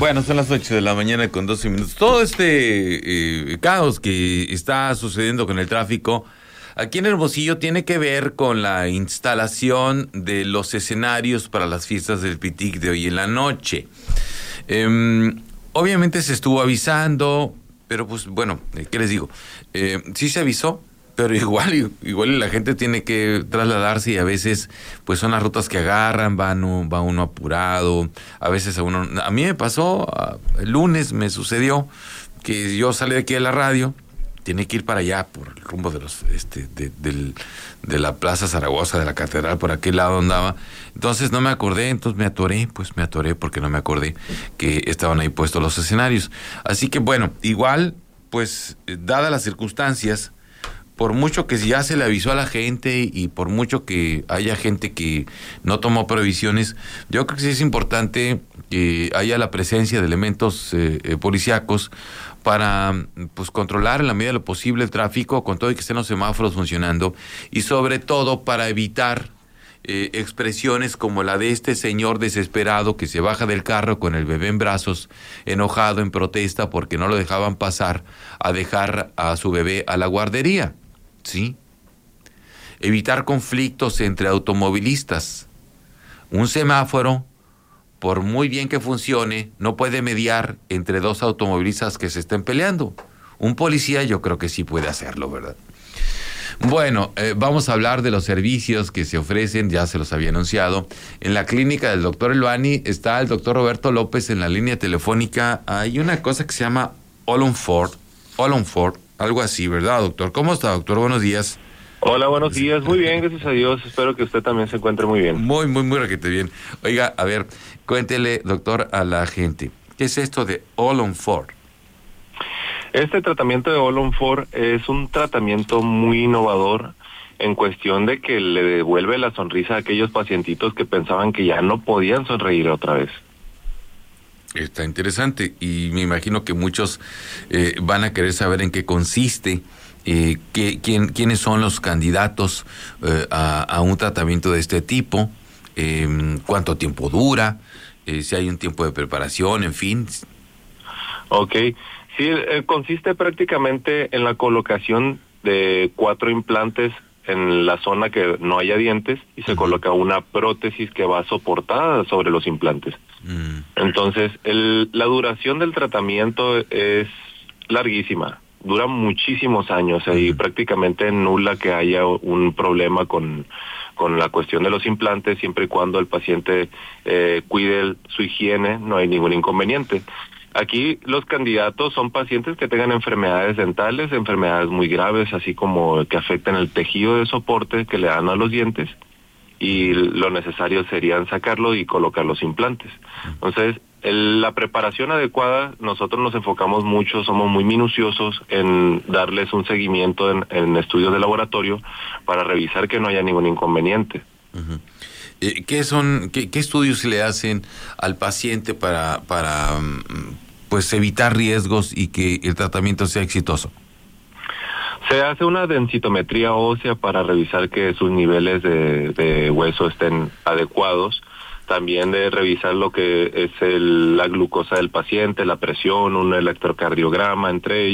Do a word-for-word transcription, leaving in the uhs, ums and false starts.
Bueno, son las ocho de la mañana con doce minutos. Todo este eh, caos que está sucediendo con el tráfico aquí en Hermosillo tiene que ver con la instalación de los escenarios para las fiestas del Pitic de hoy en la noche. Eh, obviamente se estuvo avisando, pero pues bueno, ¿qué les digo? Eh, sí se avisó, pero igual igual la gente tiene que trasladarse y a veces pues son las rutas que agarran, van uno, va uno apurado, a veces a uno... A mí me pasó, el lunes me sucedió que yo salí de aquí de la radio, tenía que ir para allá por el rumbo de los este de, del, de la Plaza Zaragoza, de la Catedral, por aquel lado andaba, entonces no me acordé, entonces me atoré, pues me atoré porque no me acordé que estaban ahí puestos los escenarios. Así que bueno, igual, pues dadas las circunstancias, por mucho que ya se le avisó a la gente y por mucho que haya gente que no tomó previsiones, yo creo que sí es importante que haya la presencia de elementos eh, eh, policíacos para pues controlar en la medida de lo posible el tráfico, con todo y que estén los semáforos funcionando, y sobre todo para evitar eh, expresiones como la de este señor desesperado que se baja del carro con el bebé en brazos, enojado en protesta porque no lo dejaban pasar a dejar a su bebé a la guardería. ¿Sí? Evitar conflictos entre automovilistas. Un semáforo, por muy bien que funcione, no puede mediar entre dos automovilistas que se estén peleando. Un policía yo creo que sí puede hacerlo, ¿verdad? Bueno, eh, vamos a hablar de los servicios que se ofrecen, ya se los había anunciado. En la clínica del doctor Elbani está el doctor Roberto López en la línea telefónica. Hay una cosa que se llama Olonford, Olonford, algo así, ¿verdad, doctor? ¿Cómo está, doctor? Buenos días. Hola, buenos días. Muy bien, gracias a Dios. Espero que usted también se encuentre muy bien. Muy, muy, muy requete bien. Oiga, a ver, cuéntele, doctor, a la gente, ¿qué es esto de Olonford? Este tratamiento de Olonford es un tratamiento muy innovador en cuestión de que le devuelve la sonrisa a aquellos pacientitos que pensaban que ya no podían sonreír otra vez. Está interesante y me imagino que muchos eh, van a querer saber en qué consiste, eh, qué, quién, quiénes son los candidatos eh, a, a un tratamiento de este tipo, eh, cuánto tiempo dura, eh, si hay un tiempo de preparación, en fin. Ok, sí, eh, consiste prácticamente en la colocación de cuatro implantes en la zona que no haya dientes y se coloca una prótesis que va soportada sobre los implantes. Mm. Entonces, el, la duración del tratamiento es larguísima, dura muchísimos años y mm. prácticamente nula que haya un problema con, con la cuestión de los implantes, siempre y cuando el paciente eh, cuide el, su higiene, no hay ningún inconveniente. Aquí los candidatos son pacientes que tengan enfermedades dentales, enfermedades muy graves, así como que afecten el tejido de soporte que le dan a los dientes, y lo necesario sería sacarlo y colocar los implantes. Entonces, el, la preparación adecuada, nosotros nos enfocamos mucho, somos muy minuciosos en darles un seguimiento en, en estudios de laboratorio para revisar que no haya ningún inconveniente. Uh-huh. ¿Qué son, qué, qué estudios se le hacen al paciente para, para pues evitar riesgos y que el tratamiento sea exitoso? Se hace una densitometría ósea para revisar que sus niveles de, de hueso estén adecuados. También de revisar lo que es el, la glucosa del paciente, la presión, un electrocardiograma, entre ellos.